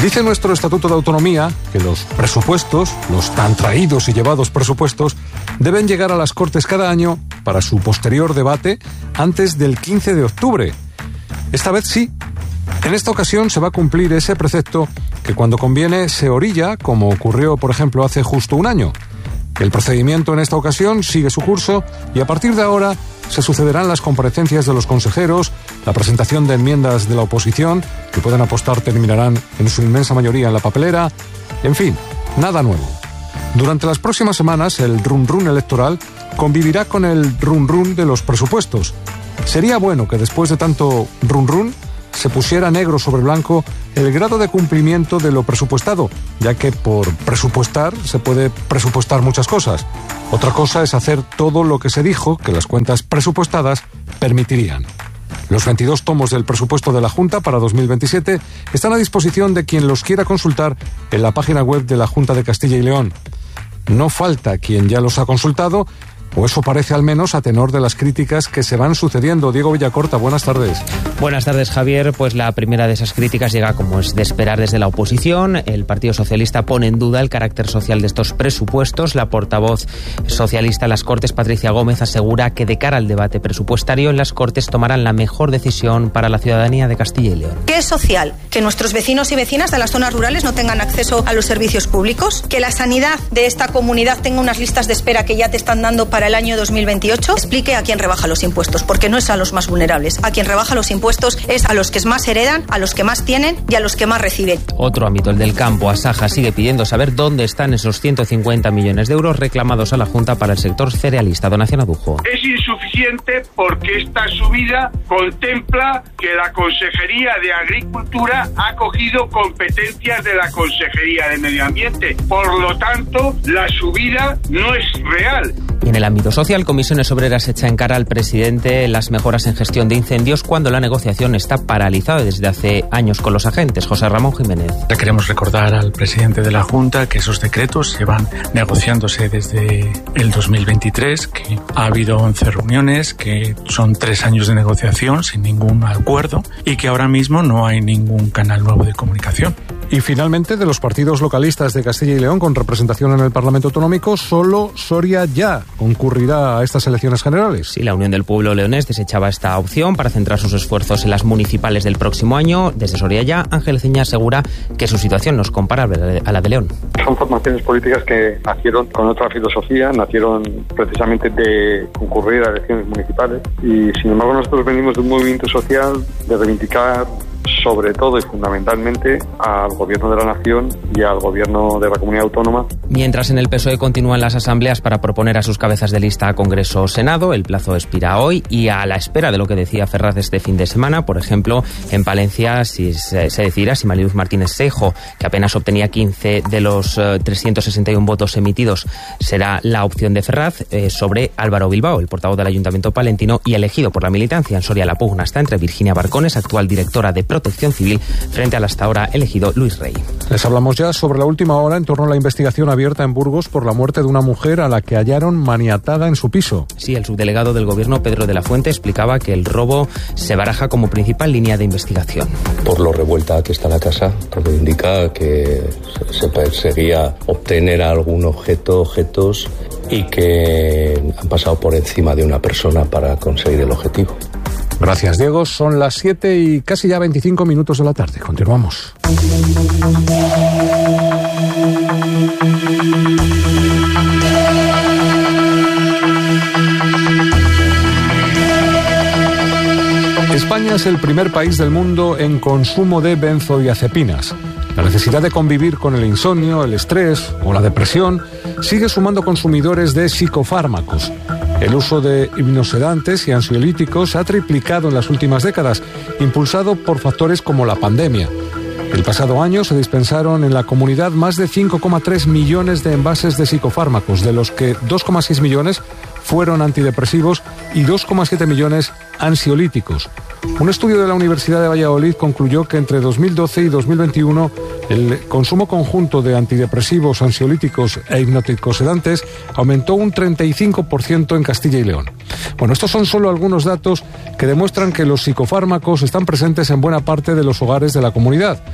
Dice nuestro Estatuto de Autonomía que los presupuestos, los tan traídos y llevados presupuestos, deben llegar a las Cortes cada año para su posterior debate antes del 15 de octubre. Esta vez sí. En esta ocasión se va a cumplir ese precepto que cuando conviene se orilla, como ocurrió, por ejemplo, hace justo un año. El procedimiento en esta ocasión sigue su curso y a partir de ahora se sucederán las comparecencias de los consejeros, la presentación de enmiendas de la oposición, que pueden apostar terminarán en su inmensa mayoría en la papelera. En fin, nada nuevo. Durante las próximas semanas el run-run electoral convivirá con el run-run de los presupuestos. Sería bueno que después de tanto run-run se pusiera negro sobre blanco el grado de cumplimiento de lo presupuestado, ya que por presupuestar se puede presupuestar muchas cosas. Otra cosa es hacer todo lo que se dijo que las cuentas presupuestadas permitirían. Los 22 tomos del presupuesto de la Junta para 2027 están a disposición de quien los quiera consultar en la página web de la Junta de Castilla y León. No falta quien ya los ha consultado, o eso parece al menos a tenor de las críticas que se van sucediendo. Diego Villacorta, buenas tardes. Buenas tardes, Javier. Pues la primera de esas críticas llega, como es de esperar, desde la oposición. El Partido Socialista pone en duda el carácter social de estos presupuestos. La portavoz socialista en las Cortes, Patricia Gómez, asegura que de cara al debate presupuestario en las Cortes tomarán la mejor decisión para la ciudadanía de Castilla y León. ¿Qué es social? ¿Que nuestros vecinos y vecinas de las zonas rurales no tengan acceso a los servicios públicos? ¿Que la sanidad de esta comunidad tenga unas listas de espera que ya te están dando para el año 2028? Explique a quién rebaja los impuestos, porque no es a los más vulnerables. A quien rebaja los impuestos es a los que más heredan, a los que más tienen y a los que más reciben. Otro ámbito, el del campo. Asaja sigue pidiendo saber dónde están esos 150 millones de euros reclamados a la Junta para el sector cerealista. Donación Adujo. Es insuficiente porque esta subida contempla que la Consejería de Agricultura ha cogido competencias de la Consejería de Medio Ambiente. Por lo tanto, la subida no es real. Y en el ámbito social, Comisiones Obreras echa en cara al presidente las mejoras en gestión de incendios cuando la negociación está paralizada desde hace años con los agentes. José Ramón Jiménez. Le queremos recordar al presidente de la Junta que esos decretos llevan negociándose desde el 2023, que ha habido 11 reuniones, que son 3 años de negociación sin ningún acuerdo y que ahora mismo no hay ningún canal nuevo de comunicación. Y finalmente, de los partidos localistas de Castilla y León con representación en el Parlamento Autonómico, solo Soria Ya concurrirá a estas elecciones generales. Sí, la Unión del Pueblo Leonés desechaba esta opción para centrar sus esfuerzos en las municipales del próximo año. Desde Soria Ya, Ángel Ceña asegura que su situación no es comparable a la de León. Son formaciones políticas que nacieron con otra filosofía, nacieron precisamente de concurrir a elecciones municipales y sin embargo nosotros venimos de un movimiento social de reivindicar sobre todo y fundamentalmente al Gobierno de la Nación y al Gobierno de la Comunidad Autónoma. Mientras en el PSOE continúan las asambleas para proponer a sus cabezas de lista a Congreso o Senado, el plazo expira hoy y a la espera de lo que decía Ferraz este fin de semana, por ejemplo, en Palencia si se decidirá si Mariluz Martínez Seijo, que apenas obtenía 15 de los 361 votos emitidos, será la opción de Ferraz sobre Álvaro Bilbao, el portavoz del Ayuntamiento palentino y elegido por la militancia. En Soria la pugna está entre Virginia Barcones, actual directora de Protección Civil, frente al hasta ahora elegido Luis Rey. Les hablamos ya sobre la última hora en torno a la investigación abierta en Burgos por la muerte de una mujer a la que hallaron maniatada en su piso. Sí, el subdelegado del Gobierno, Pedro de la Fuente, explicaba que el robo se baraja como principal línea de investigación. Por lo revuelta que está la casa, todo indica que se perseguía obtener algún objetos y que han pasado por encima de una persona para conseguir el objetivo. Gracias, Diego. Son las 7 y casi ya 25 minutos de la tarde. Continuamos. España es el primer país del mundo en consumo de benzodiazepinas. La necesidad de convivir con el insomnio, el estrés o la depresión sigue sumando consumidores de psicofármacos. El uso de hipnosedantes y ansiolíticos se ha triplicado en las últimas décadas, impulsado por factores como la pandemia. El pasado año se dispensaron en la comunidad más de 5,3 millones de envases de psicofármacos, de los que 2,6 millones fueron antidepresivos y 2,7 millones ansiolíticos. Un estudio de la Universidad de Valladolid concluyó que entre 2012 y 2021 el consumo conjunto de antidepresivos, ansiolíticos e hipnoticosedantes aumentó un 35% en Castilla y León. Bueno, estos son solo algunos datos que demuestran que los psicofármacos están presentes en buena parte de los hogares de la comunidad.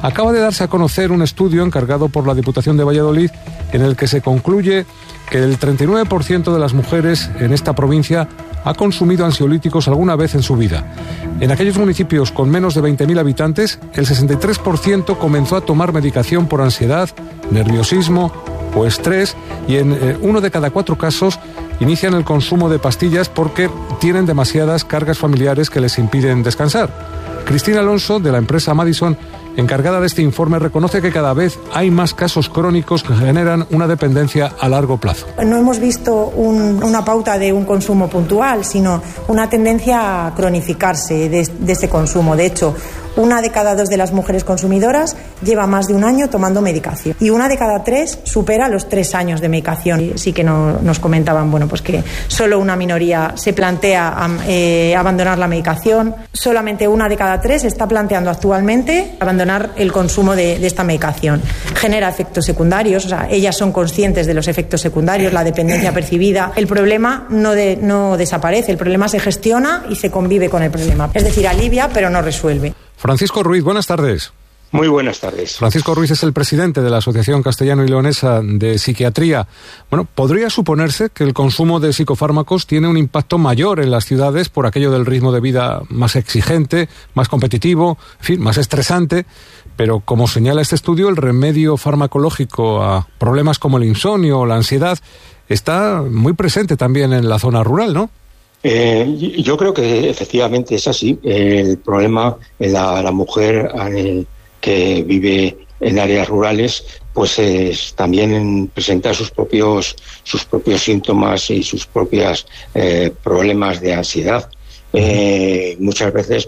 Acaba de darse a conocer un estudio encargado por la Diputación de Valladolid en el que se concluye que el 39% de las mujeres en esta provincia ha consumido ansiolíticos alguna vez en su vida. En aquellos municipios con menos de 20.000 habitantes, el 63% comenzó a tomar medicación por ansiedad, nerviosismo o estrés, y en 1 de cada 4 casos inician el consumo de pastillas porque tienen demasiadas cargas familiares que les impiden descansar. Cristina Alonso, de la empresa Madison, encargada de este informe, reconoce que cada vez hay más casos crónicos que generan una dependencia a largo plazo. No hemos visto una pauta de un consumo puntual, sino una tendencia a cronificarse de este consumo. De hecho, 1 de cada 2 de las mujeres consumidoras lleva más de un año tomando medicación y 1 de cada 3 supera los 3 años de medicación. Sí que nos comentaban, pues que solo una minoría se plantea abandonar la medicación. Solamente 1 de cada 3 está planteando actualmente abandonar el consumo de esta medicación. Genera efectos secundarios, ellas son conscientes de los efectos secundarios, la dependencia percibida. El problema no desaparece, el problema se gestiona y se convive con el problema. Es decir, alivia, pero no resuelve. Francisco Ruiz, buenas tardes. Muy buenas tardes. Francisco Ruiz es el presidente de la Asociación Castellano y Leonesa de Psiquiatría. ¿Podría suponerse que el consumo de psicofármacos tiene un impacto mayor en las ciudades por aquello del ritmo de vida más exigente, más competitivo, en fin, más estresante? Pero como señala este estudio, el remedio farmacológico a problemas como el insomnio o la ansiedad está muy presente también en la zona rural, ¿no? Yo creo que efectivamente es así. El problema de la mujer que vive en áreas rurales, pues también presenta sus propios síntomas y sus propios problemas de ansiedad. Muchas veces,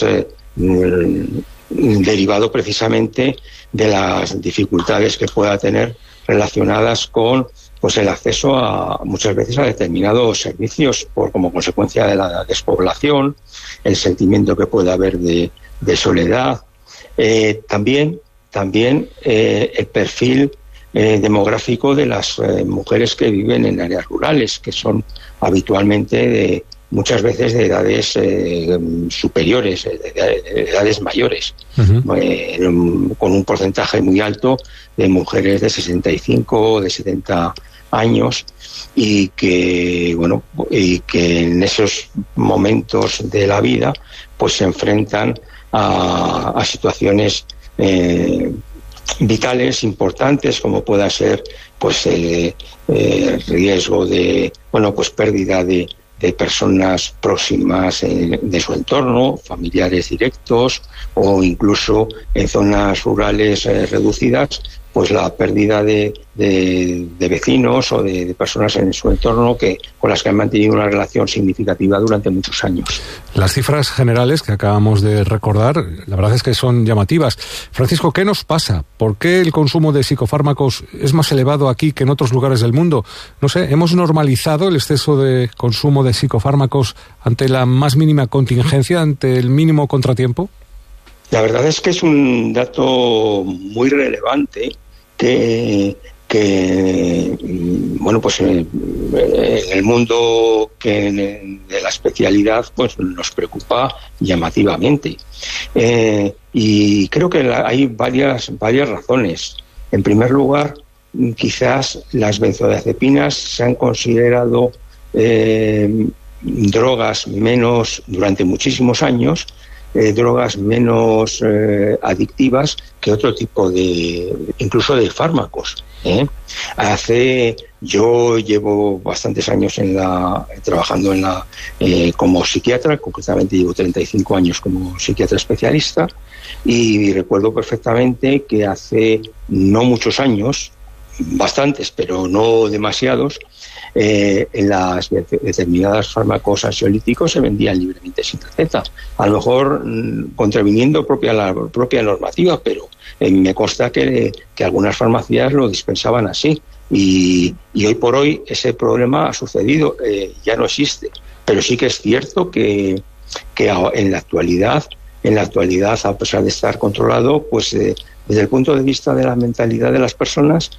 derivado precisamente de las dificultades que pueda tener relacionadas con el acceso muchas veces a determinados servicios como consecuencia de la despoblación, el sentimiento que puede haber de soledad, también el perfil demográfico de las mujeres que viven en áreas rurales, que son habitualmente muchas veces de edades superiores, de edades mayores, con un porcentaje muy alto de mujeres de 65 o de 70 años, y que en esos momentos de la vida se enfrentan a situaciones vitales importantes, como pueda ser el riesgo de pérdida de personas próximas de su entorno, familiares directos, o incluso en zonas rurales reducidas, la pérdida de vecinos o de personas en su entorno con las que han mantenido una relación significativa durante muchos años. Las cifras generales que acabamos de recordar, la verdad es que son llamativas. Francisco, ¿qué nos pasa? ¿Por qué el consumo de psicofármacos es más elevado aquí que en otros lugares del mundo? No sé, ¿hemos normalizado el exceso de consumo de psicofármacos ante la más mínima contingencia, ante el mínimo contratiempo? La verdad es que es un dato muy relevante que en el mundo de la especialidad nos preocupa llamativamente, y creo que hay varias razones. En primer lugar, quizás las benzodiazepinas se han considerado drogas menos, durante muchísimos años, drogas menos adictivas que otro tipo incluso de fármacos. Yo llevo bastantes años trabajando como psiquiatra, concretamente llevo 35 años como psiquiatra especialista, y recuerdo perfectamente que hace no muchos años, bastantes, pero no demasiados, en las determinadas fármacos ansiolíticos se vendían libremente sin receta, a lo mejor contraviniendo la propia normativa, pero me consta que algunas farmacias lo dispensaban así, y hoy por hoy ese problema ha sucedido, ya no existe, pero sí que es cierto que en la actualidad, a pesar de estar controlado, desde el punto de vista de la mentalidad de las personas,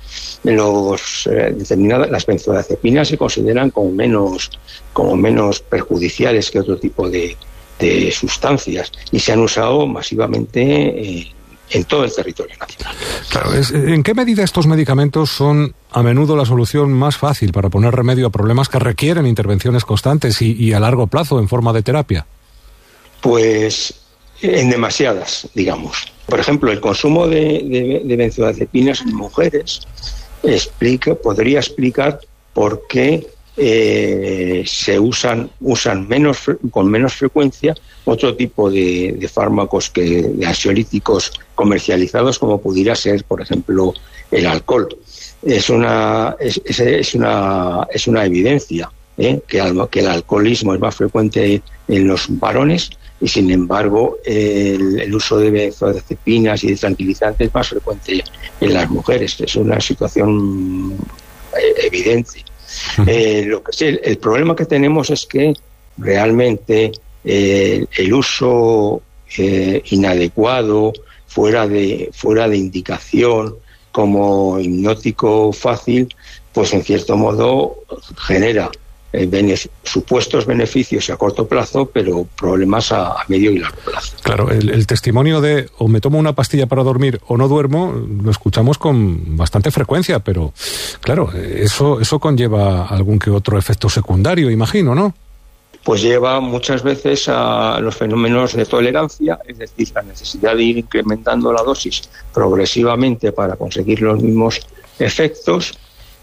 las benzodiazepinas se consideran como menos perjudiciales que otro tipo de sustancias, y se han usado masivamente en todo el territorio nacional. Claro, ¿en qué medida estos medicamentos son a menudo la solución más fácil para poner remedio a problemas que requieren intervenciones constantes y a largo plazo en forma de terapia? Pues en demasiadas, digamos. Por ejemplo, el consumo de benzodiazepinas en mujeres podría explicar por qué se usan con menos frecuencia otro tipo de fármacos de ansiolíticos comercializados, como pudiera ser, por ejemplo, el alcohol. Es una evidencia que el alcoholismo es más frecuente en los varones y, sin embargo, el uso de benzodiazepinas y de tranquilizantes es más frecuente en las mujeres. Es una situación evidente. El problema que tenemos es que realmente el uso inadecuado, fuera de indicación, como hipnótico fácil, pues en cierto modo genera supuestos beneficios a corto plazo, pero problemas a medio y largo plazo. Claro, el testimonio de o me tomo una pastilla para dormir o no duermo lo escuchamos con bastante frecuencia, pero claro, eso conlleva algún que otro efecto secundario, imagino, ¿no? Pues lleva muchas veces a los fenómenos de tolerancia, es decir, la necesidad de ir incrementando la dosis progresivamente para conseguir los mismos efectos.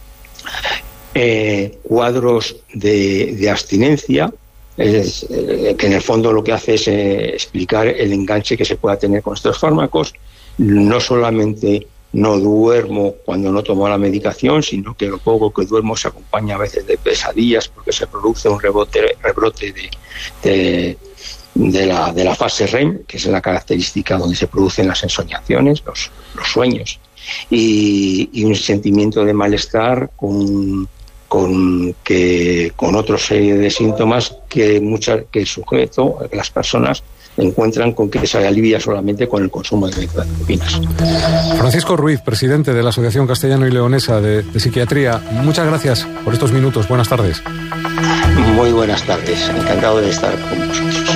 Cuadros de abstinencia, que en el fondo lo que hace es explicar el enganche que se pueda tener con estos fármacos. No solamente no duermo cuando no tomo la medicación, sino que lo poco que duermo se acompaña a veces de pesadillas, porque se produce un rebrote de la fase REM, que es la característica donde se producen las ensoñaciones, los sueños, y un sentimiento de malestar con otra serie de síntomas que el sujeto, las personas, encuentran con que se alivia solamente con el consumo de benzodiazepinas. Francisco Ruiz, presidente de la Asociación Castellano y Leonesa de Psiquiatría, muchas gracias por estos minutos. Buenas tardes. Muy buenas tardes. Encantado de estar con vosotros.